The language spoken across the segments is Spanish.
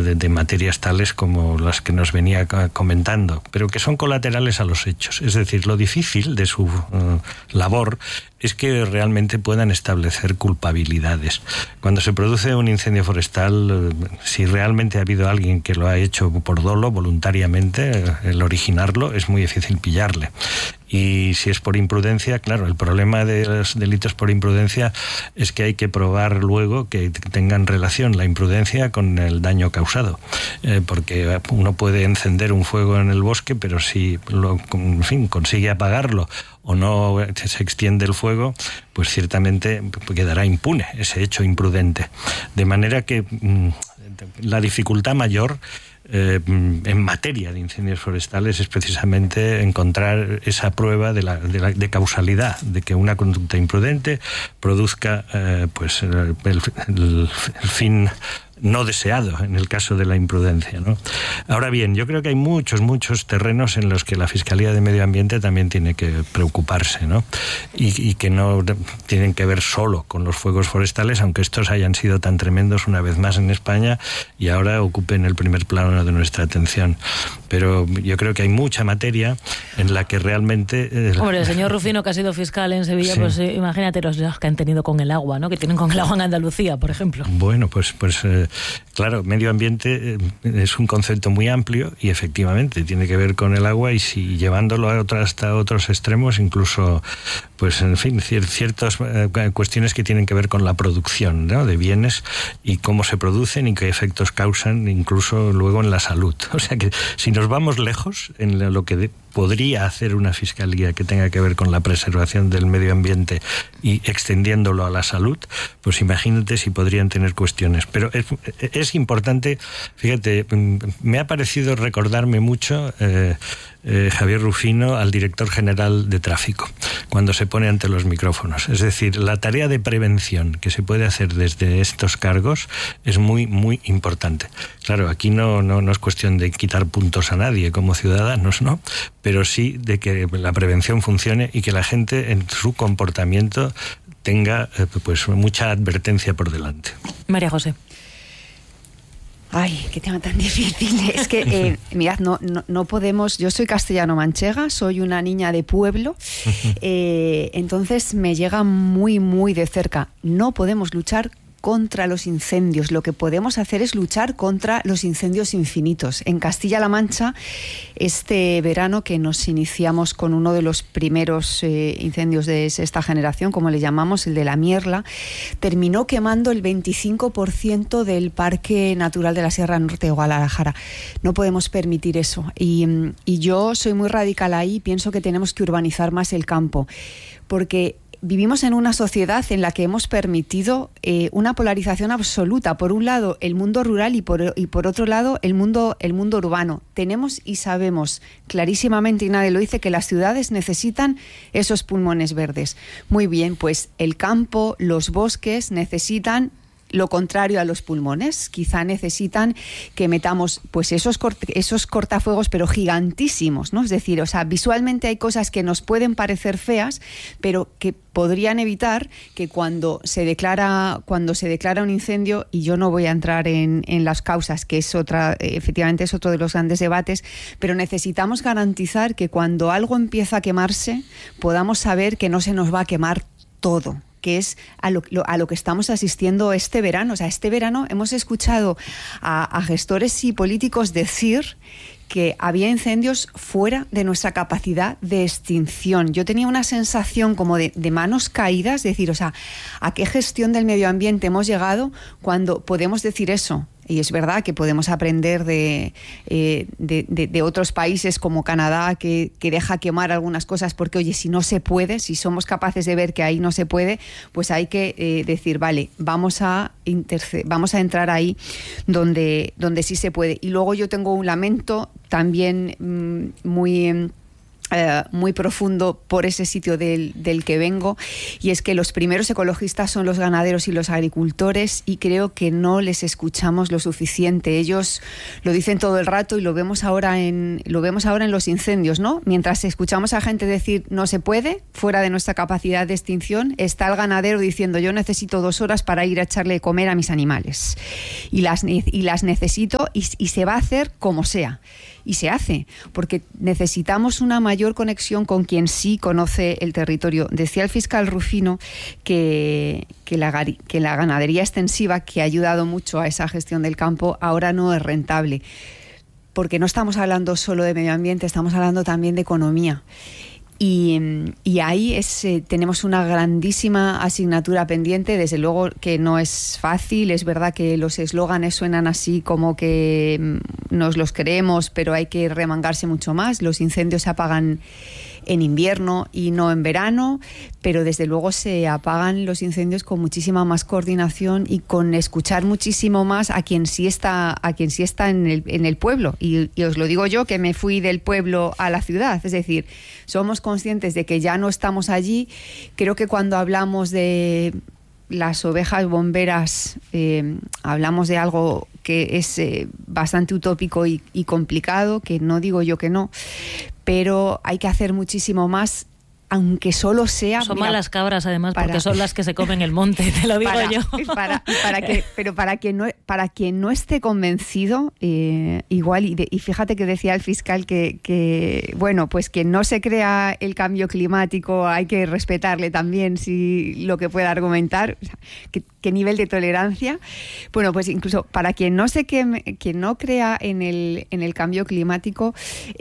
de materias tales como las que nos venía comentando, pero que son colaterales a los hechos. Es decir, lo difícil de su labor es que realmente puedan establecer culpabilidades. Cuando se produce un incendio forestal, si realmente ha habido alguien que lo ha hecho por dolo, voluntariamente, el originarlo, es muy difícil pillarle. Y si es por imprudencia, claro, el problema de los delitos por imprudencia es que hay que probar luego que tengan relación la imprudencia con el daño causado. Porque uno puede encender un fuego en el bosque, pero si consigue apagarlo o no se extiende el fuego, pues ciertamente quedará impune ese hecho imprudente. De manera que la dificultad mayor en materia de incendios forestales es precisamente encontrar esa prueba de causalidad, de que una conducta imprudente produzca el fin no deseado en el caso de la imprudencia, ¿no? Ahora bien, yo creo que hay muchos terrenos en los que la Fiscalía de Medio Ambiente también tiene que preocuparse, ¿no? Y que no tienen que ver solo con los fuegos forestales, aunque estos hayan sido tan tremendos una vez más en España y ahora ocupen el primer plano de nuestra atención. Pero yo creo que hay mucha materia en la que realmente... Hombre, el señor Rufino, que ha sido fiscal en Sevilla, sí. Pues imagínate los que han tenido con el agua, ¿no? Que tienen con el agua en Andalucía, por ejemplo. Bueno, claro, medio ambiente es un concepto muy amplio y efectivamente tiene que ver con el agua, y si llevándolo hasta otros extremos, incluso, pues en fin, ciertas cuestiones que tienen que ver con la producción, ¿no?, de bienes y cómo se producen y qué efectos causan, incluso luego en la salud. O sea que si nos vamos lejos en lo que podría hacer una fiscalía que tenga que ver con la preservación del medio ambiente y extendiéndolo a la salud, pues imagínate si podrían tener cuestiones. Pero es importante, fíjate, me ha parecido recordarme mucho Javier Rufino al director general de tráfico cuando se pone ante los micrófonos. Es decir, la tarea de prevención que se puede hacer desde estos cargos es muy, muy importante. Claro, aquí no es cuestión de quitar puntos a nadie como ciudadanos, ¿no? Pero sí de que la prevención funcione y que la gente en su comportamiento tenga pues mucha advertencia por delante. María José. Ay, qué tema tan difícil. Es que, mirad, no podemos... Yo soy castellano-manchega, soy una niña de pueblo, entonces me llega muy, muy de cerca. No podemos luchar contra los incendios. Lo que podemos hacer es luchar contra los incendios infinitos. En Castilla-La Mancha, este verano que nos iniciamos con uno de los primeros incendios de esta generación, como le llamamos, el de la Mierla, terminó quemando el 25% del Parque Natural de la Sierra Norte de Guadalajara. No podemos permitir eso. Y yo soy muy radical ahí, pienso que tenemos que urbanizar más el campo, porque vivimos en una sociedad en la que hemos permitido una polarización absoluta. Por un lado, el mundo rural y por otro lado, el mundo urbano. Tenemos y sabemos clarísimamente, y nadie lo dice, que las ciudades necesitan esos pulmones verdes. Muy bien, pues el campo, los bosques necesitan lo contrario a los pulmones. Quizá necesitan que metamos pues esos cortafuegos, pero gigantísimos, ¿no? Es decir, o sea, visualmente hay cosas que nos pueden parecer feas, pero que podrían evitar que cuando se declara un incendio, y yo no voy a entrar en las causas, que es efectivamente es otro de los grandes debates, pero necesitamos garantizar que cuando algo empieza a quemarse, podamos saber que no se nos va a quemar todo, que es a lo que estamos asistiendo este verano. O sea, este verano hemos escuchado a gestores y políticos decir que había incendios fuera de nuestra capacidad de extinción. Yo tenía una sensación como de manos caídas, es decir, o sea, ¿a qué gestión del medio ambiente hemos llegado cuando podemos decir eso? Y es verdad que podemos aprender de otros países como Canadá, que deja quemar algunas cosas porque, oye, si no se puede, si somos capaces de ver que ahí no se puede, pues hay que decir, vale, vamos a entrar ahí donde sí se puede. Y luego yo tengo un lamento también muy muy profundo por ese sitio del que vengo, y es que los primeros ecologistas son los ganaderos y los agricultores, y creo que no les escuchamos lo suficiente. Ellos lo dicen todo el rato y lo vemos ahora en los incendios, ¿no? Mientras escuchamos a gente decir no se puede, fuera de nuestra capacidad de extinción, está el ganadero diciendo yo necesito 2 horas para ir a echarle de comer a mis animales y las necesito, y se va a hacer como sea. Y se hace, porque necesitamos una mayor conexión con quien sí conoce el territorio. Decía el fiscal Rufino que la ganadería extensiva, que ha ayudado mucho a esa gestión del campo, ahora no es rentable. Porque no estamos hablando solo de medio ambiente, estamos hablando también de economía. Y ahí tenemos una grandísima asignatura pendiente. Desde luego que no es fácil. Es verdad que los eslóganes suenan así como que nos los creemos, pero hay que remangarse mucho más. Los incendios se apagan en invierno y no en verano, pero desde luego se apagan los incendios con muchísima más coordinación y con escuchar muchísimo más a quien sí está en el pueblo. Y os lo digo yo, que me fui del pueblo a la ciudad. Es decir, somos conscientes de que ya no estamos allí. Creo que cuando hablamos de las ovejas bomberas, hablamos de algo que es bastante utópico y complicado, que no digo yo que no, pero hay que hacer muchísimo más, aunque solo sea... Son malas cabras, además, porque son las que se comen el monte, te lo digo yo. Para quien no esté convencido, igual, y fíjate que decía el fiscal que bueno, pues que no se crea el cambio climático, hay que respetarle también si lo que pueda argumentar, o sea, qué nivel de tolerancia. Bueno, pues incluso para quien no crea en el cambio climático,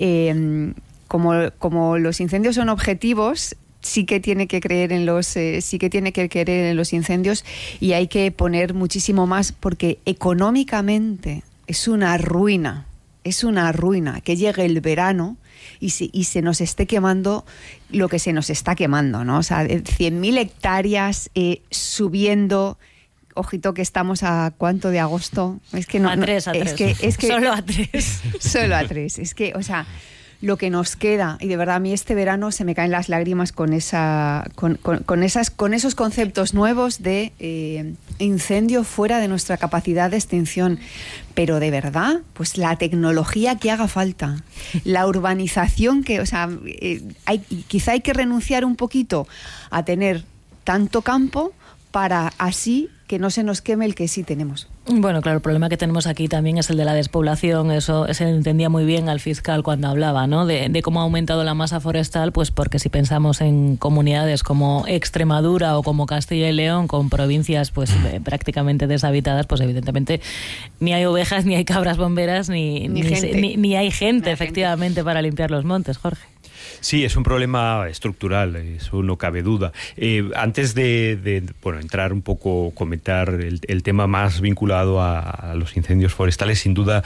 como los incendios son objetivos, sí que tiene que creer en los incendios, y hay que poner muchísimo más, porque económicamente es una ruina que llegue el verano y se nos esté quemando lo que se nos está quemando, ¿no? O sea, 100.000 hectáreas subiendo. Ojito que estamos a ¿cuánto de agosto? Es que no, a 3. Es que solo a 3. Solo a 3. Es que, o sea, lo que nos queda, y de verdad a mí este verano se me caen las lágrimas con esos conceptos nuevos de incendio fuera de nuestra capacidad de extinción. Pero de verdad, pues la tecnología que haga falta, la urbanización que, o sea, quizá hay que renunciar un poquito a tener tanto campo para así que no se nos queme el que sí tenemos. Bueno, claro, el problema que tenemos aquí también es el de la despoblación. Eso se entendía muy bien al fiscal cuando hablaba, ¿no? De cómo ha aumentado la masa forestal, pues porque si pensamos en comunidades como Extremadura o como Castilla y León, con provincias pues prácticamente deshabitadas, pues evidentemente ni hay ovejas, ni hay cabras bomberas, ni hay gente, efectivamente, para limpiar los montes, Jorge. Sí, es un problema estructural, eso no cabe duda. Antes de entrar un poco, comentar el tema más vinculado a los incendios forestales, sin duda,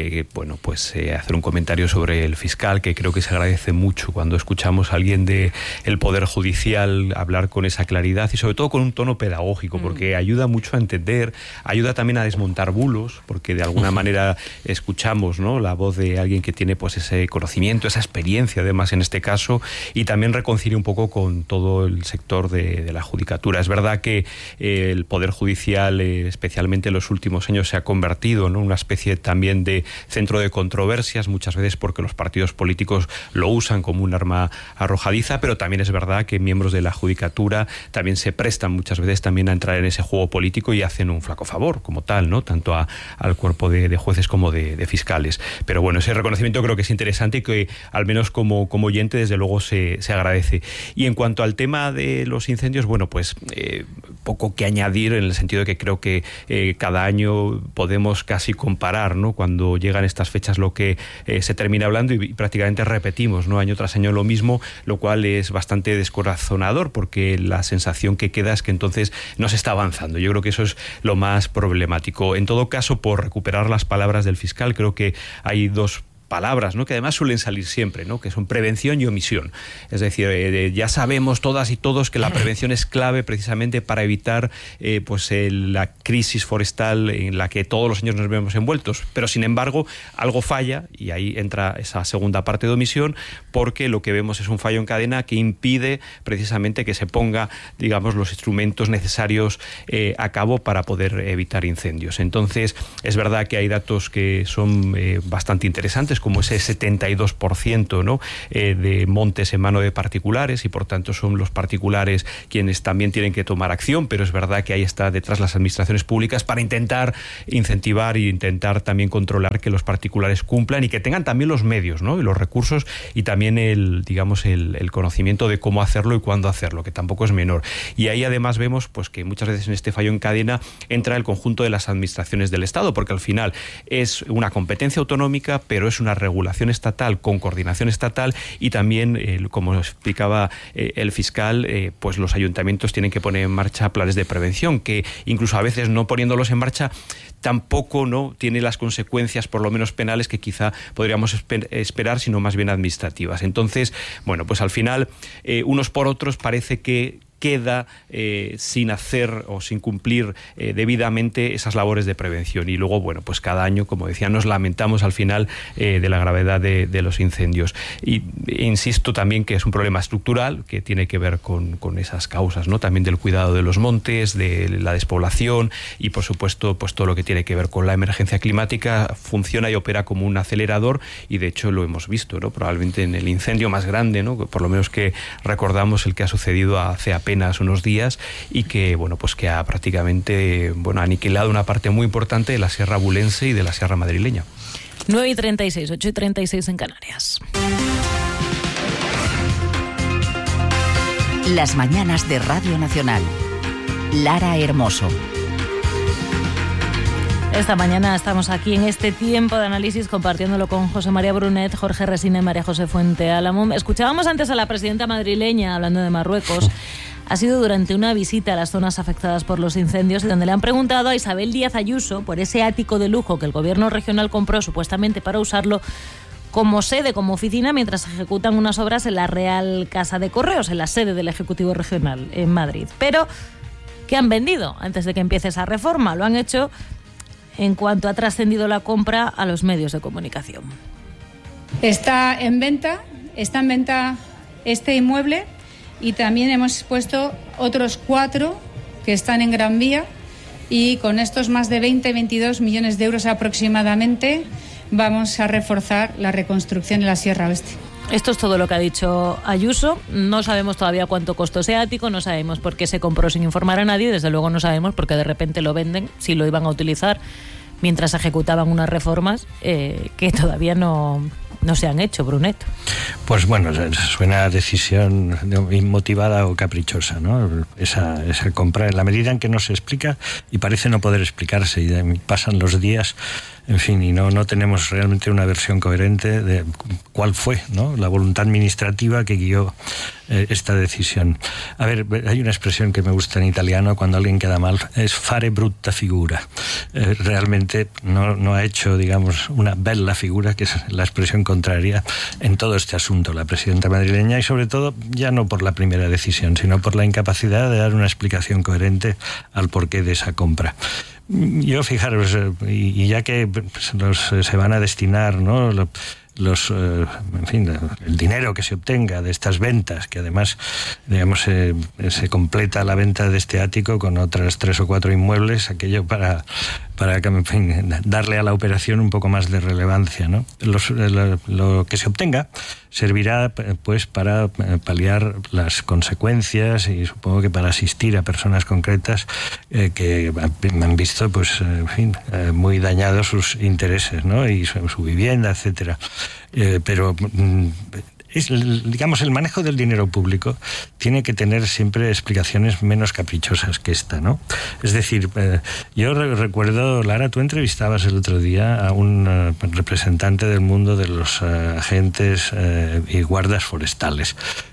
hacer un comentario sobre el fiscal, que creo que se agradece mucho cuando escuchamos a alguien del Poder Judicial hablar con esa claridad y sobre todo con un tono pedagógico, porque ayuda mucho a entender, ayuda también a desmontar bulos, porque de alguna manera escuchamos, ¿no?, la voz de alguien que tiene pues ese conocimiento, esa experiencia además en este caso, y también reconcilia un poco con todo el sector de la judicatura. Es verdad que el Poder Judicial, especialmente en los últimos años, se ha convertido en una especie también de centro de controversias, muchas veces porque los partidos políticos lo usan como un arma arrojadiza, pero también es verdad que miembros de la judicatura también se prestan muchas veces también a entrar en ese juego político y hacen un flaco favor como tal, ¿no?, tanto al cuerpo de jueces como de fiscales. Pero bueno, ese reconocimiento creo que es interesante y que al menos como oyente desde luego se agradece. Y en cuanto al tema de los incendios, bueno, pues poco que añadir, en el sentido de que creo que cada año podemos casi comparar, ¿no?, cuando llegan estas fechas lo que se termina hablando y prácticamente repetimos, ¿no?, año tras año lo mismo, lo cual es bastante descorazonador, porque la sensación que queda es que entonces no se está avanzando. Yo creo que eso es lo más problemático. En todo caso, por recuperar las palabras del fiscal, creo que hay dos palabras, ¿no?, que además suelen salir siempre, ¿no?, que son prevención y omisión. Es decir, ya sabemos todas y todos que la prevención es clave precisamente para evitar la crisis forestal en la que todos los años nos vemos envueltos, pero sin embargo algo falla, y ahí entra esa segunda parte de omisión, porque lo que vemos es un fallo en cadena que impide precisamente que se ponga, digamos, los instrumentos necesarios a cabo para poder evitar incendios. Entonces, es verdad que hay datos que son bastante interesantes, como ese 72%, ¿no?, de montes en mano de particulares, y por tanto son los particulares quienes también tienen que tomar acción, pero es verdad que ahí está detrás las administraciones públicas para intentar incentivar e intentar también controlar que los particulares cumplan y que tengan también los medios, ¿no?, y los recursos, y también el conocimiento de cómo hacerlo y cuándo hacerlo, que tampoco es menor. Y ahí además vemos pues que muchas veces en este fallo en cadena entra el conjunto de las administraciones del Estado, porque al final es una competencia autonómica, pero es una regulación estatal con coordinación estatal, y también, como explicaba el fiscal, pues los ayuntamientos tienen que poner en marcha planes de prevención, que incluso a veces no poniéndolos en marcha tampoco no tiene las consecuencias, por lo menos penales, que quizá podríamos esperar, sino más bien administrativas. Entonces, bueno, pues al final, unos por otros parece que queda sin hacer o sin cumplir debidamente esas labores de prevención. Y luego, bueno, pues cada año, como decía, nos lamentamos al final de la gravedad de los incendios. Y insisto también que es un problema estructural que tiene que ver con esas causas, ¿no?, también del cuidado de los montes, de la despoblación, y por supuesto pues todo lo que tiene que ver con la emergencia climática funciona y opera como un acelerador, y de hecho lo hemos visto, ¿no?, probablemente en el incendio más grande, ¿no?, por lo menos que recordamos, el que ha sucedido hace apenas unos días, y que, bueno, pues que ha prácticamente, bueno, aniquilado una parte muy importante de la Sierra Abulense y de la Sierra Madrileña. 9:36, 8:36 en Canarias. Las mañanas de Radio Nacional. Lara Hermoso. Esta mañana estamos aquí en este tiempo de análisis compartiéndolo con José María Brunet, Jorge Resina y María José Fuente Álamo. Escuchábamos antes a la presidenta madrileña hablando de Marruecos. Ha sido durante una visita a las zonas afectadas por los incendios, donde le han preguntado a Isabel Díaz Ayuso por ese ático de lujo que el gobierno regional compró supuestamente para usarlo como sede, como oficina, mientras ejecutan unas obras en la Real Casa de Correos, en la sede del Ejecutivo Regional en Madrid. Pero, ¿qué han vendido antes de que empiece esa reforma? Lo han hecho en cuanto ha trascendido la compra a los medios de comunicación. Está en venta este inmueble, y también hemos puesto otros 4 que están en Gran Vía, y con estos más de 22 millones de euros aproximadamente vamos a reforzar la reconstrucción de la Sierra Oeste. Esto es todo lo que ha dicho Ayuso. No sabemos todavía cuánto costó ese ático, no sabemos por qué se compró sin informar a nadie, desde luego no sabemos por qué de repente lo venden, si lo iban a utilizar mientras ejecutaban unas reformas que todavía no se han hecho, Brunet. Pues bueno, suena a decisión inmotivada o caprichosa, ¿no?, esa compra, en la medida en que no se explica y parece no poder explicarse, y pasan los días, en fin, y no tenemos realmente una versión coherente de cuál fue, ¿no?, la voluntad administrativa que guió esta decisión. A ver, hay una expresión que me gusta en italiano cuando alguien queda mal, es fare brutta figura. Realmente no ha hecho, digamos, una bella figura, que es la expresión contraria, en todo este asunto, la presidenta madrileña, y sobre todo ya no por la primera decisión, sino por la incapacidad de dar una explicación coherente al porqué de esa compra. Yo, fijaros, y ya que se van a destinar, ¿no?, en fin, el dinero que se obtenga de estas ventas, que además, digamos, se completa la venta de este ático con otras 3 o 4 inmuebles, aquello para en fin, darle a la operación un poco más de relevancia, ¿no? Lo que se obtenga servirá pues para paliar las consecuencias, y supongo que para asistir a personas concretas que han visto, pues, en fin, muy dañados sus intereses, ¿no?, y su vivienda, etcétera. Pero digamos, el manejo del dinero público tiene que tener siempre explicaciones menos caprichosas que esta, ¿no? Es decir, yo recuerdo, Lara, tú entrevistabas el otro día a un representante del mundo de los agentes y guardas forestales,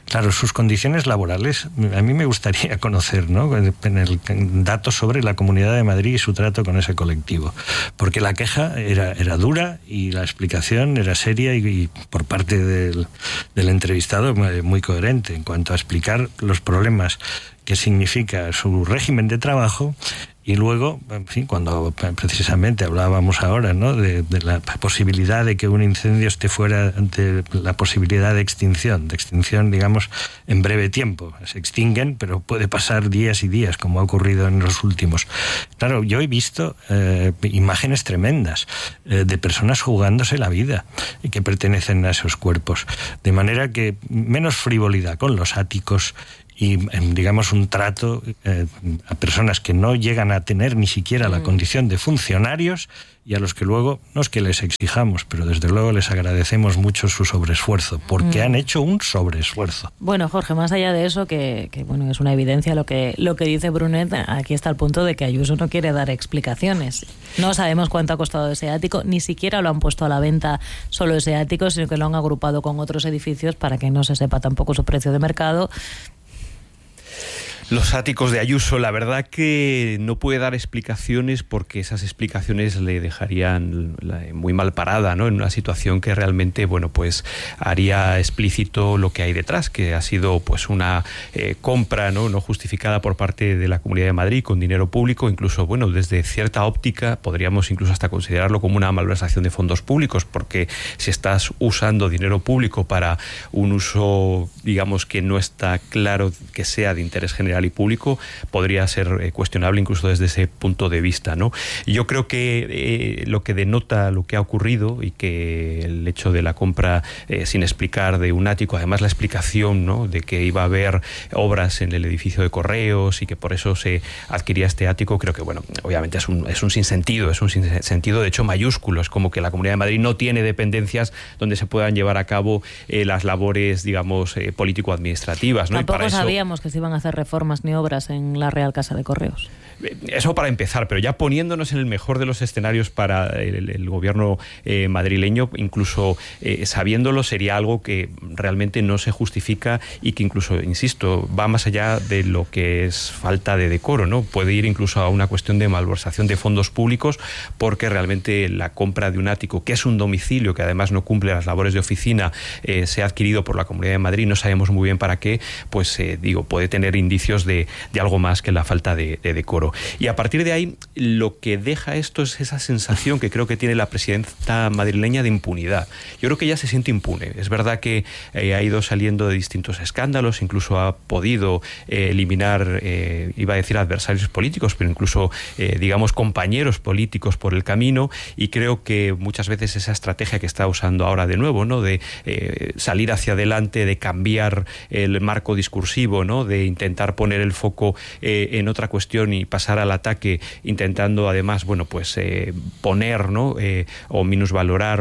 Claro, sus condiciones laborales, a mí me gustaría conocer, ¿no?, datos sobre la Comunidad de Madrid y su trato con ese colectivo, porque la queja era dura y la explicación era seria y por parte del entrevistado muy coherente en cuanto a explicar los problemas que significa su régimen de trabajo. Y luego, en fin, cuando precisamente hablábamos ahora, ¿no?, de la posibilidad de que un incendio esté fuera de la posibilidad de extinción, digamos, en breve tiempo. Se extinguen, pero puede pasar días y días, como ha ocurrido en los últimos. Claro, yo he visto imágenes tremendas de personas jugándose la vida y que pertenecen a esos cuerpos. De manera que menos frivolidad con los áticos y, digamos, un trato a personas que no llegan a tener ni siquiera la condición de funcionarios y a los que luego, no es que les exijamos, pero desde luego les agradecemos mucho su sobreesfuerzo, porque han hecho un sobreesfuerzo. Bueno, Jorge, más allá de eso, que bueno, es una evidencia lo que dice Brunet, aquí está el punto de que Ayuso no quiere dar explicaciones. No sabemos cuánto ha costado ese ático, ni siquiera lo han puesto a la venta solo ese ático, sino que lo han agrupado con otros edificios para que no se sepa tampoco su precio de mercado. Los áticos de Ayuso, la verdad que no puede dar explicaciones porque esas explicaciones le dejarían muy mal parada, ¿no?, en una situación que realmente, bueno, pues haría explícito lo que hay detrás, que ha sido pues una compra no justificada por parte de la Comunidad de Madrid con dinero público, incluso, bueno, desde cierta óptica podríamos incluso hasta considerarlo como una malversación de fondos públicos, porque si estás usando dinero público para un uso, digamos, que no está claro que sea de interés general y público, podría ser cuestionable incluso desde ese punto de vista, ¿no? Yo creo que lo que denota lo que ha ocurrido y que el hecho de la compra sin explicar de un ático, además la explicación, ¿no?, de que iba a haber obras en el edificio de Correos y que por eso se adquiría este ático, creo que, bueno, obviamente es un sinsentido, de hecho mayúsculo. Es como que la Comunidad de Madrid no tiene dependencias donde se puedan llevar a cabo las labores, digamos, político-administrativas, ¿no? Tampoco sabíamos que se iban a hacer reformas ni obras en la Real Casa de Correos. Eso para empezar, pero ya poniéndonos en el mejor de los escenarios para el gobierno madrileño, incluso sabiéndolo, sería algo que realmente no se justifica y que incluso, insisto, va más allá de lo que es falta de decoro, ¿no? Puede ir incluso a una cuestión de malversación de fondos públicos, porque realmente la compra de un ático, que es un domicilio que además no cumple las labores de oficina, se ha adquirido por la Comunidad de Madrid, no sabemos muy bien para qué, pues puede tener indicios de algo más que la falta de decoro. Y a partir de ahí, lo que deja esto es esa sensación que creo que tiene la presidenta madrileña de impunidad. Yo creo que ella se siente impune. Es verdad que ha ido saliendo de distintos escándalos, incluso ha podido eliminar, iba a decir adversarios políticos, pero incluso, digamos, compañeros políticos por el camino, y creo que muchas veces esa estrategia que está usando ahora de nuevo, ¿no?, de salir hacia adelante, de cambiar el marco discursivo, ¿no?, de intentar poner el foco en otra cuestión y pasar al ataque, intentando además, bueno, pues poner, ¿no?, o minusvalorar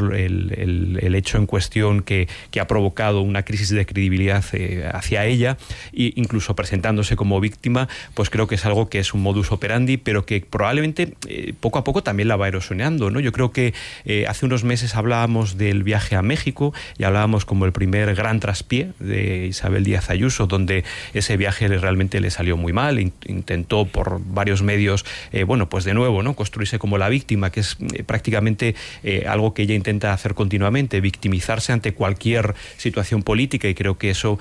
el hecho en cuestión que ha provocado una crisis de credibilidad hacia ella, e incluso presentándose como víctima, pues creo que es algo que es un modus operandi, pero que probablemente poco a poco también la va erosionando, ¿no? Yo creo que hace unos meses hablábamos del viaje a México y hablábamos como el primer gran traspié de Isabel Díaz Ayuso, donde ese viaje realmente le salió muy mal, intentó por varios medios, bueno, pues de nuevo, ¿no?, construirse como la víctima, que es prácticamente algo que ella intenta hacer continuamente, victimizarse ante cualquier situación política, y creo que eso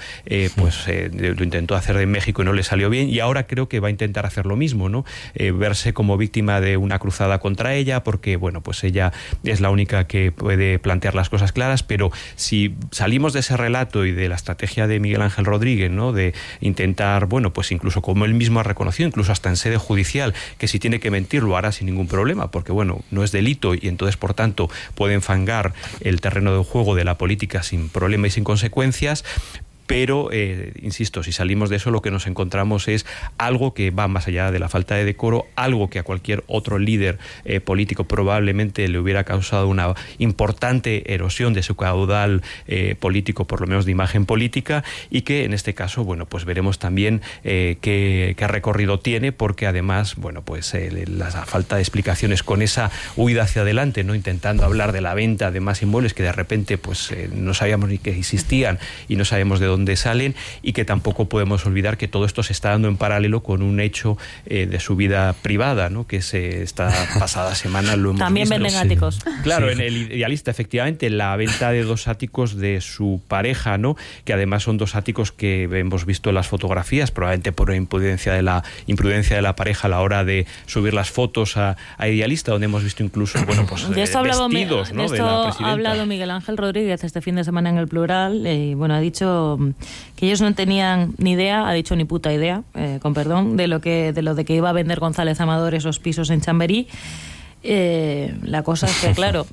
lo intentó hacer en México y no le salió bien, y ahora creo que va a intentar hacer lo mismo, ¿no?, verse como víctima de una cruzada contra ella, porque, bueno, pues ella es la única que puede plantear las cosas claras, pero si salimos de ese relato y de la estrategia de Miguel Ángel Rodríguez, ¿no?, de intentar, bueno, pues incluso como él mismo ha reconocido, incluso hasta en sede judicial, que si tiene que mentir lo hará sin ningún problema, porque, bueno, no es delito y entonces, por tanto, puede enfangar el terreno de juego de la política sin problema y sin consecuencias. Pero, insisto, si salimos de eso, lo que nos encontramos es algo que va más allá de la falta de decoro, algo que a cualquier otro líder político probablemente le hubiera causado una importante erosión de su caudal político, por lo menos de imagen política, y que en este caso, bueno, pues veremos también qué recorrido tiene, porque además, bueno, pues la falta de explicaciones con esa huida hacia adelante, ¿no?, intentando hablar de la venta de más inmuebles que de repente pues no sabíamos ni que existían y no sabemos de dónde dónde salen, y que tampoco podemos olvidar que todo esto se está dando en paralelo con un hecho de su vida privada, ¿no? Que esta pasada semana lo hemos también visto. Venden áticos. Claro, en El Idealista, efectivamente, la venta de 2 áticos de su pareja, ¿no? Que además son 2 áticos que hemos visto en las fotografías, probablemente por imprudencia de la pareja a la hora de subir las fotos a Idealista, donde hemos visto incluso, bueno, pues de esto vestidos, ¿no? De esto ha hablado Miguel Ángel Rodríguez este fin de semana en El Plural, y bueno, ha dicho que ellos no tenían ni idea, ha dicho ni puta idea, con perdón, de lo de que iba a vender González Amador esos pisos en Chamberí. La cosa es que, claro,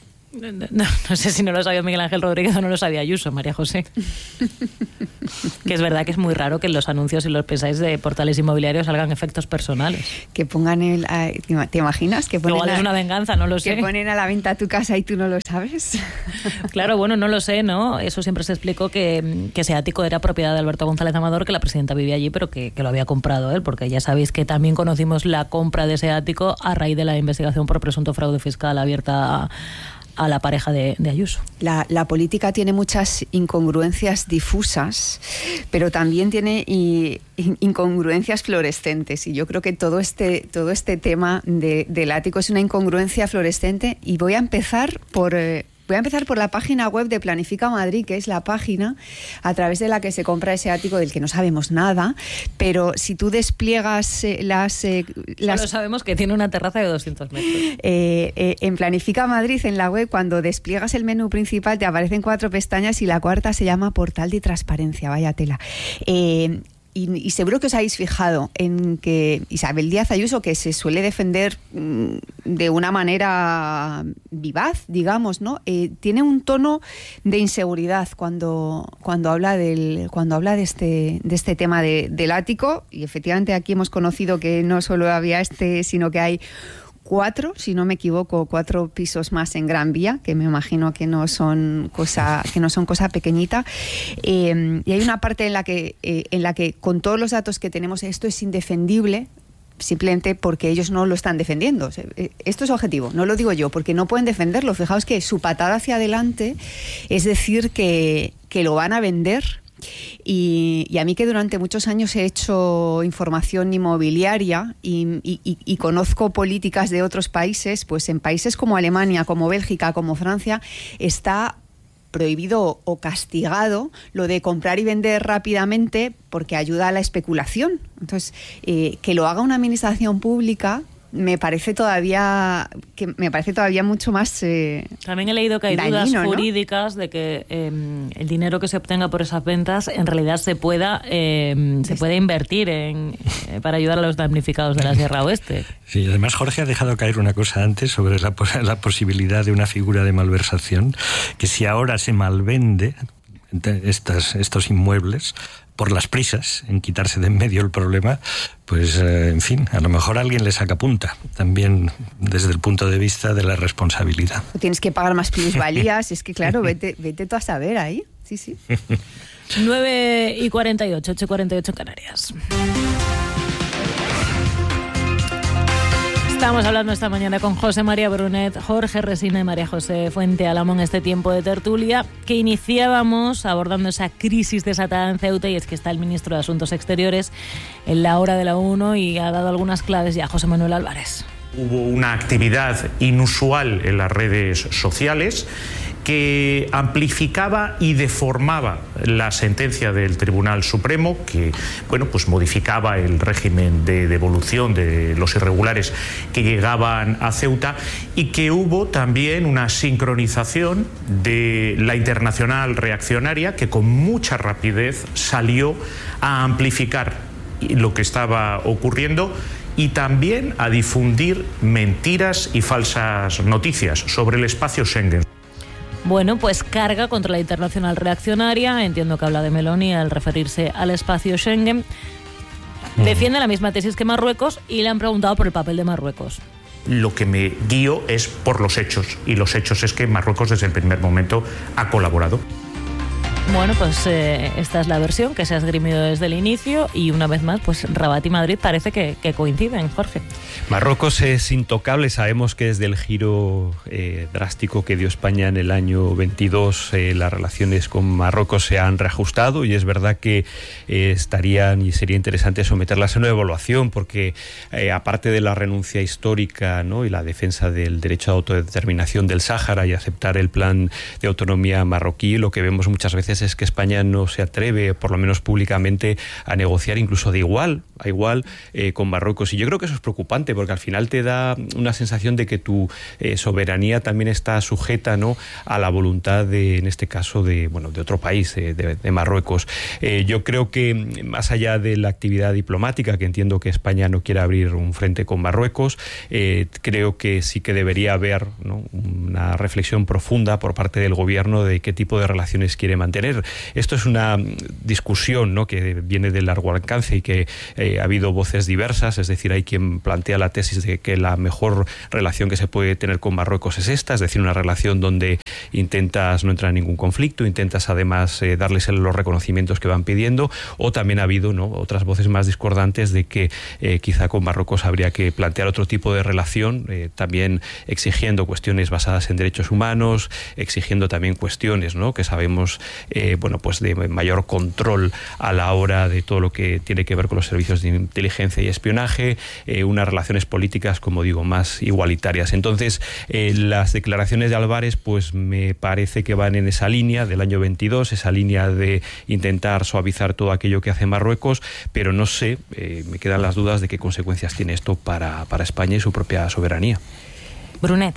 no sé si no lo sabía Miguel Ángel Rodríguez o no lo sabía Ayuso, María José. Que es verdad que es muy raro que en los anuncios y los pensáis de portales inmobiliarios salgan efectos personales. Que pongan ¿te imaginas? Que ponen igual es una venganza, no lo sé. Que ponen a la venta tu casa y tú no lo sabes. Claro, bueno, no lo sé, ¿no? Eso siempre se explicó que ese ático era propiedad de Alberto González Amador, que la presidenta vivía allí, pero que lo había comprado él, porque ya sabéis que también conocimos la compra de ese ático a raíz de la investigación por presunto fraude fiscal abierta a la pareja de Ayuso. La política tiene muchas incongruencias difusas, pero también tiene incongruencias fluorescentes, y yo creo que todo este tema del ático es una incongruencia fluorescente, y voy a empezar por la página web de Planifica Madrid, que es la página a través de la que se compra ese ático del que no sabemos nada, pero si tú despliegas Solo sabemos que tiene una terraza de 200 metros. En Planifica Madrid, en la web, cuando despliegas el menú principal, te aparecen 4 pestañas y la cuarta se llama Portal de Transparencia, vaya tela. Y seguro que os habéis fijado en que Isabel Díaz Ayuso, que se suele defender de una manera vivaz, digamos, ¿no? Tiene un tono de inseguridad cuando habla de este tema del ático, y efectivamente aquí hemos conocido que no solo había sino que hay 4, si no me equivoco, 4 pisos más en Gran Vía, que me imagino que no son cosa pequeñita. Y hay una parte en la que con todos los datos que tenemos, esto es indefendible, simplemente porque ellos no lo están defendiendo. Esto es objetivo, no lo digo yo, porque no pueden defenderlo. Fijaos que su patada hacia adelante es decir que lo van a vender. Y a mí, que durante muchos años he hecho información inmobiliaria y conozco políticas de otros países, pues en países como Alemania, como Bélgica, como Francia, está prohibido o castigado lo de comprar y vender rápidamente, porque ayuda a la especulación. Entonces, que lo haga una administración pública me parece todavía mucho más también he leído que hay dañino, dudas ¿no? jurídicas de que el dinero que se obtenga por esas ventas en realidad se pueda invertir para ayudar a los damnificados de la Sierra Oeste. Sí, además Jorge ha dejado caer una cosa antes sobre la posibilidad de una figura de malversación, que si ahora se malvende estos inmuebles por las prisas en quitarse de en medio el problema, pues en fin, a lo mejor alguien le saca punta, también desde el punto de vista de la responsabilidad. Tienes que pagar más plusvalías, es que claro, vete tú a saber ahí. Sí. 9:48, 8:48 en Canarias. Estamos hablando esta mañana con José María Brunet, Jorge Resina y María José Fuente Álamo en este tiempo de tertulia, que iniciábamos abordando esa crisis desatada en Ceuta, y es que está el ministro de Asuntos Exteriores en la hora de la 1 y ha dado algunas claves ya, José Manuel Álvarez. Hubo una actividad inusual en las redes sociales que amplificaba y deformaba la sentencia del Tribunal Supremo, que pues modificaba el régimen de devolución de los irregulares que llegaban a Ceuta, y que hubo también una sincronización de la Internacional Reaccionaria, que con mucha rapidez salió a amplificar lo que estaba ocurriendo y también a difundir mentiras y falsas noticias sobre el espacio Schengen. Bueno, pues carga contra la Internacional Reaccionaria, entiendo que habla de Meloni al referirse al espacio Schengen. Defiende la misma tesis que Marruecos y le han preguntado por el papel de Marruecos. Lo que me guío es por los hechos, y los hechos es que Marruecos desde el primer momento ha colaborado. Bueno, pues esta es la versión que se ha esgrimido desde el inicio y una vez más, pues Rabat y Madrid parece que coinciden, Jorge. Marruecos es intocable. Sabemos que desde el giro drástico que dio España en el año 22, las relaciones con Marruecos se han reajustado y es verdad que estarían y sería interesante someterlas a una evaluación porque aparte de la renuncia histórica, ¿no?, y la defensa del derecho a autodeterminación del Sáhara y aceptar el plan de autonomía marroquí, lo que vemos muchas veces es que España no se atreve, por lo menos públicamente, a negociar incluso de igual a igual con Marruecos. Y yo creo que eso es preocupante porque al final te da una sensación de que tu soberanía también está sujeta, ¿no?, a la voluntad de, en este caso, de otro país, de Marruecos. Yo creo que más allá de la actividad diplomática, que entiendo que España no quiere abrir un frente con Marruecos, creo que sí que debería haber, ¿no?, una reflexión profunda por parte del gobierno de qué tipo de relaciones quiere mantener. Esto es una discusión, ¿no?, que viene de largo alcance y que ha habido voces diversas, es decir, hay quien plantea la tesis de que la mejor relación que se puede tener con Marruecos es esta, es decir, una relación donde intentas no entrar en ningún conflicto, intentas además darles los reconocimientos que van pidiendo, o también ha habido, ¿no?, otras voces más discordantes de que quizá con Marruecos habría que plantear otro tipo de relación, también exigiendo cuestiones basadas en derechos humanos, exigiendo también cuestiones, ¿no?, que sabemos pues de mayor control a la hora de todo lo que tiene que ver con los servicios de inteligencia y espionaje, unas relaciones políticas, como digo, más igualitarias. Entonces, las declaraciones de Álvarez pues me parece que van en esa línea del año 22, esa línea de intentar suavizar todo aquello que hace Marruecos, pero no sé, me quedan las dudas de qué consecuencias tiene esto para España y su propia soberanía. Brunet.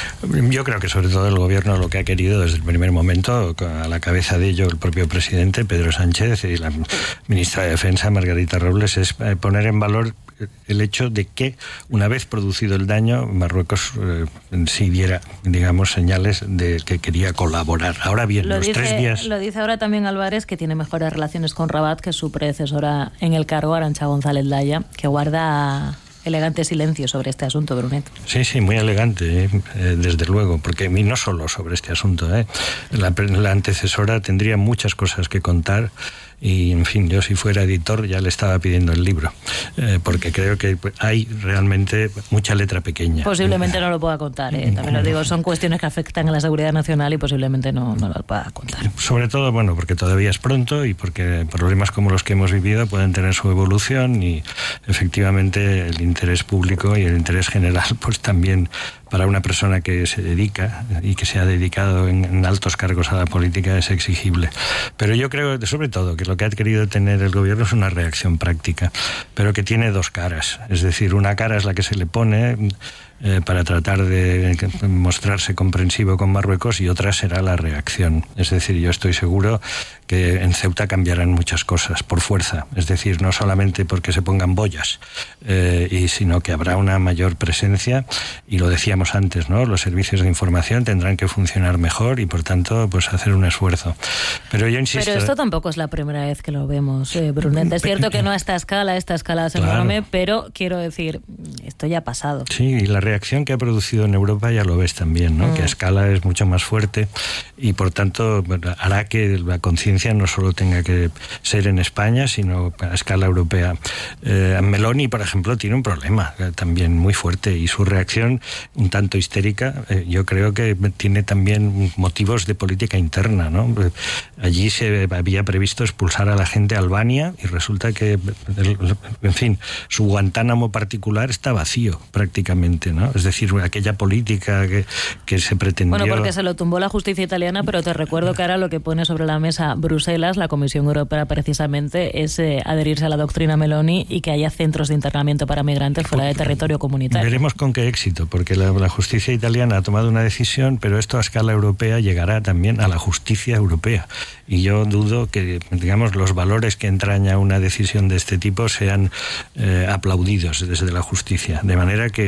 Yo creo que sobre todo el gobierno lo que ha querido desde el primer momento, a la cabeza de ello el propio presidente Pedro Sánchez y la ministra de Defensa Margarita Robles, es poner en valor el hecho de que una vez producido el daño Marruecos sí diera, digamos, señales de que quería colaborar. Ahora bien, los 3 días... Lo dice ahora también Álvarez, que tiene mejores relaciones con Rabat que su predecesora en el cargo, Arantxa González Laya, que guarda elegante silencio sobre este asunto, Brunet. Sí, muy elegante, desde luego, porque no solo sobre este asunto. La antecesora tendría muchas cosas que contar y, en fin, yo si fuera editor ya le estaba pidiendo el libro, porque creo que hay realmente mucha letra pequeña. Posiblemente no lo pueda contar, también lo digo, son cuestiones que afectan a la seguridad nacional y posiblemente no lo pueda contar. Sobre todo, porque todavía es pronto y porque problemas como los que hemos vivido pueden tener su evolución y efectivamente el interés público y el interés general pues también para una persona que se dedica y que se ha dedicado en altos cargos a la política es exigible. Pero yo creo, sobre todo, que lo que ha querido tener el gobierno es una reacción práctica, pero que tiene 2 caras. Es decir, una cara es la que se le pone para tratar de mostrarse comprensivo con Marruecos y otra será la reacción. Es decir, yo estoy seguro que en Ceuta cambiarán muchas cosas por fuerza, es decir, no solamente porque se pongan boyas, sino que habrá una mayor presencia y lo decíamos antes, ¿no? Los servicios de información tendrán que funcionar mejor y por tanto pues hacer un esfuerzo. Pero yo insisto... Pero esto tampoco es la primera vez que lo vemos, Brunet. Es cierto que no a esta escala es enorme, pero quiero decir, esto ya ha pasado. Sí, y la reacción que ha producido en Europa ya lo ves también, ¿no? Que a escala es mucho más fuerte y por tanto hará que la conciencia no solo tenga que ser en España, sino a escala europea. Meloni, por ejemplo, tiene un problema también muy fuerte y su reacción un tanto histérica, yo creo que tiene también motivos de política interna, ¿no? Allí se había previsto expulsar a la gente a Albania y resulta que, en fin, su Guantánamo particular está vacío prácticamente, ¿no? Es decir, aquella política que se pretendió... Bueno, porque se lo tumbó la justicia italiana, pero te recuerdo que ahora lo que pone sobre la mesa Bruselas, la Comisión Europea precisamente, es adherirse a la doctrina Meloni y que haya centros de internamiento para migrantes fuera de territorio comunitario. Veremos con qué éxito, porque la justicia italiana ha tomado una decisión, pero esto a escala europea llegará también a la justicia europea. Y yo dudo que, digamos, los valores que entraña una decisión de este tipo sean aplaudidos desde la justicia. De manera que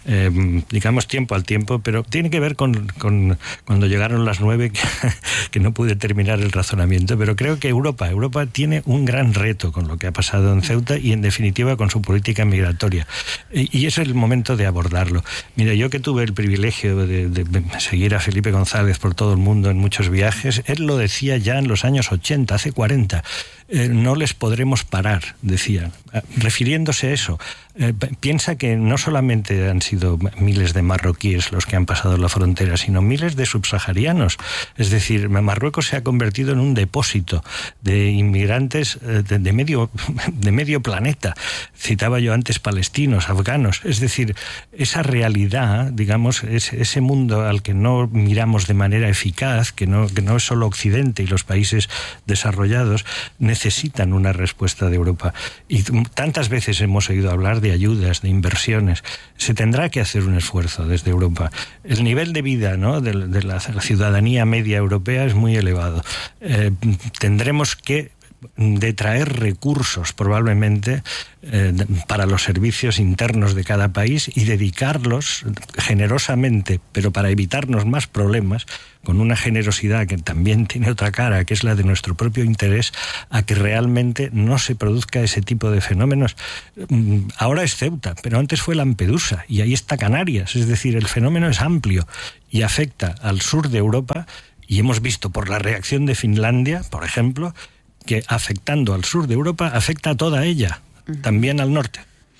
digamos, tiempo al tiempo, pero tiene que ver con cuando llegaron las 9, que no pude terminar el razonamiento, pero creo que Europa tiene un gran reto con lo que ha pasado en Ceuta y, en definitiva, con su política migratoria. Y es el momento de abordarlo. Mira, yo que tuve el privilegio de seguir a Felipe González por todo el mundo en muchos viajes, él lo decía ya en los años 80, hace 40. No les podremos parar, decían, refiriéndose a eso. Piensa que no solamente han sido miles de marroquíes los que han pasado la frontera, sino miles de subsaharianos. Es decir, Marruecos se ha convertido en un depósito de inmigrantes de medio planeta. Citaba yo antes palestinos, afganos. Es decir, esa realidad, digamos, ese mundo al que no miramos de manera eficaz, que no es solo Occidente y los países desarrollados, necesitan una respuesta de Europa. Y tantas veces hemos oído hablar de ayudas, de inversiones. Se tendrá que hacer un esfuerzo desde Europa. El nivel de vida, ¿no?, de la ciudadanía media europea es muy elevado. Tendremos que detraer recursos probablemente para los servicios internos de cada país y dedicarlos generosamente, pero para evitarnos más problemas, con una generosidad que también tiene otra cara, que es la de nuestro propio interés, a que realmente no se produzca ese tipo de fenómenos. Ahora es Ceuta, pero antes fue Lampedusa y ahí está Canarias. Es decir, el fenómeno es amplio y afecta al sur de Europa, y hemos visto por la reacción de Finlandia, por ejemplo, que afectando al sur de Europa afecta a toda ella, también al norte.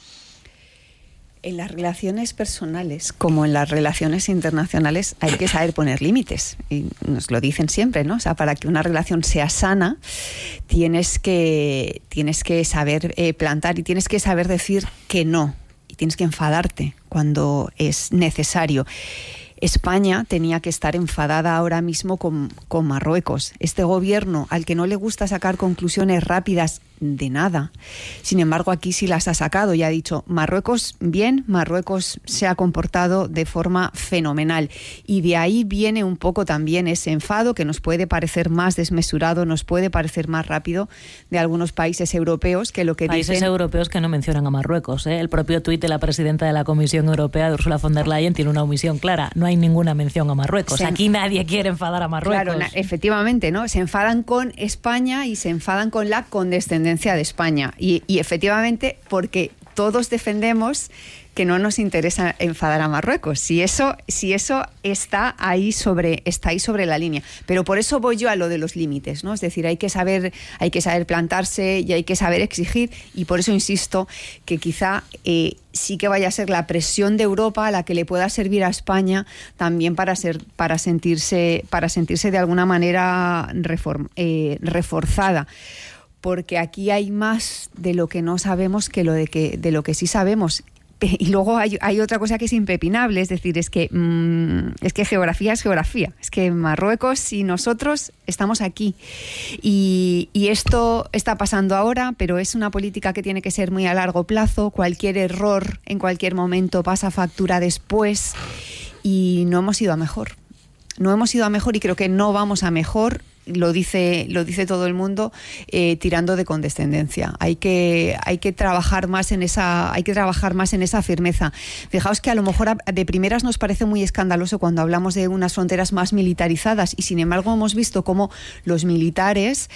En las relaciones personales, como en las relaciones internacionales, hay que saber poner límites. Y nos lo dicen siempre, ¿no? O sea, para que una relación sea sana, tienes que saber plantar y tienes que saber decir que no. Y tienes que enfadarte cuando es necesario. España tenía que estar enfadada ahora mismo con Marruecos. Este gobierno, al que no le gusta sacar conclusiones rápidas de nada, sin embargo aquí sí las ha sacado y ha dicho: Marruecos bien, Marruecos se ha comportado de forma fenomenal, y de ahí viene un poco también ese enfado que nos puede parecer más desmesurado, nos puede parecer más rápido, de algunos países europeos que lo que países dicen... europeos que no mencionan a Marruecos, ¿eh? El propio tuit de la presidenta de la Comisión Europea, de Ursula von der Leyen, tiene una omisión clara. No hay ninguna mención a Marruecos. Aquí nadie quiere enfadar a Marruecos. Claro, efectivamente, ¿no? Se enfadan con España y se enfadan con la condescendencia de España. Y efectivamente, porque todos defendemos que no nos interesa enfadar a Marruecos. Si eso está ahí sobre la línea. Pero por eso voy yo a lo de los límites, ¿no? Es decir, hay que saber plantarse y hay que saber exigir, y por eso insisto que quizá sí que vaya a ser la presión de Europa la que le pueda servir a España también para sentirse de alguna manera reforzada. Porque aquí hay más de lo que no sabemos que de lo que sí sabemos. Y luego hay otra cosa que es impepinable, es decir, es que geografía es geografía. Es que Marruecos y nosotros estamos aquí. Y esto está pasando ahora, pero es una política que tiene que ser muy a largo plazo. Cualquier error en cualquier momento pasa factura después, y no hemos ido a mejor. No hemos ido a mejor, y creo que no vamos a mejor. Lo dice todo el mundo, tirando de condescendencia. Hay que trabajar más en esa firmeza. Fijaos que a lo mejor de primeras nos parece muy escandaloso cuando hablamos de unas fronteras más militarizadas, y sin embargo hemos visto cómo los militares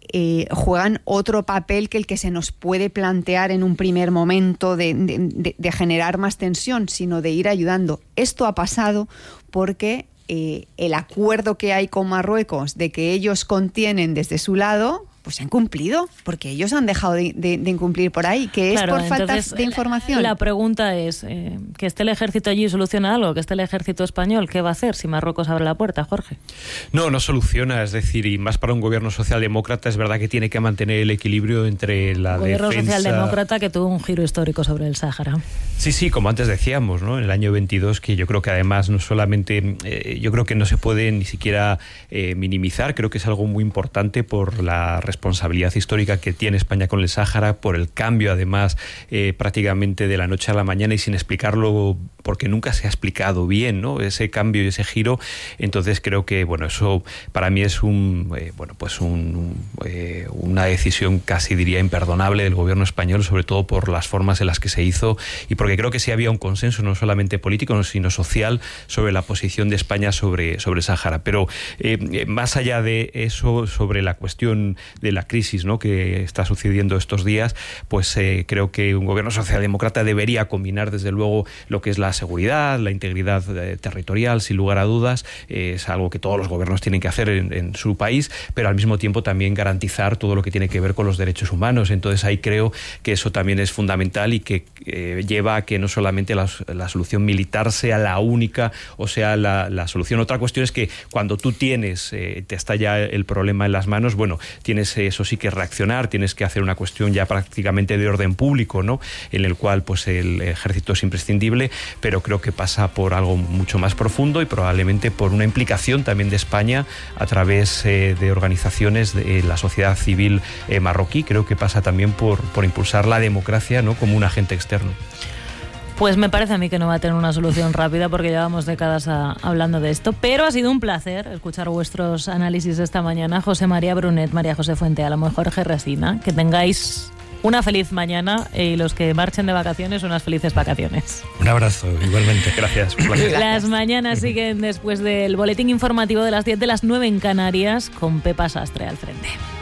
juegan otro papel que el que se nos puede plantear en un primer momento de generar más tensión, sino de ir ayudando. Esto ha pasado porque el acuerdo que hay con Marruecos de que ellos contienen desde su lado, pues se han cumplido, porque ellos han dejado de incumplir por ahí, que es por falta de información. La pregunta es, ¿que esté el ejército allí soluciona algo? ¿Que esté el ejército español? ¿Qué va a hacer si Marruecos abre la puerta, Jorge? No soluciona, es decir, y más para un gobierno socialdemócrata, es verdad que tiene que mantener el equilibrio entre la gobierno defensa... socialdemócrata que tuvo un giro histórico sobre el Sáhara. Sí, como antes decíamos, ¿no? En el año 22, que yo creo que además no solamente... yo creo que no se puede ni siquiera minimizar, creo que es algo muy importante por la responsabilidad histórica que tiene España con el Sáhara, por el cambio además prácticamente de la noche a la mañana y sin explicarlo porque nunca se ha explicado bien, ¿no?, ese cambio y ese giro. Entonces creo que, bueno, eso para mí es una decisión casi diría imperdonable del gobierno español, sobre todo por las formas en las que se hizo y porque creo que sí había un consenso no solamente político sino social sobre la posición de España sobre Sáhara. Pero más allá de eso, sobre la cuestión de la crisis, ¿no?, que está sucediendo estos días, pues creo que un gobierno socialdemócrata debería combinar desde luego lo que es la seguridad, la integridad territorial, sin lugar a dudas. Es algo que todos los gobiernos tienen que hacer en su país, pero al mismo tiempo también garantizar todo lo que tiene que ver con los derechos humanos. Entonces ahí creo que eso también es fundamental y que lleva a que no solamente la solución militar sea la única o sea la solución. Otra cuestión es que cuando tú te está ya el problema en las manos, bueno, tienes eso sí que reaccionar, tienes que hacer una cuestión ya prácticamente de orden público, ¿no?, en el cual pues el ejército es imprescindible, pero creo que pasa por algo mucho más profundo y probablemente por una implicación también de España a través de organizaciones de la sociedad civil marroquí. Creo que pasa también por impulsar la democracia, ¿no?, como un agente externo. Pues me parece a mí que no va a tener una solución rápida porque llevamos décadas hablando de esto, pero ha sido un placer escuchar vuestros análisis esta mañana. José María Brunet, María José Fuentealamo, Jorge Resina. Que tengáis una feliz mañana y los que marchen de vacaciones, unas felices vacaciones. Un abrazo, igualmente. Gracias. Las mañanas siguen después del boletín informativo de las 10, de las 9 en Canarias, con Pepa Sastre al frente.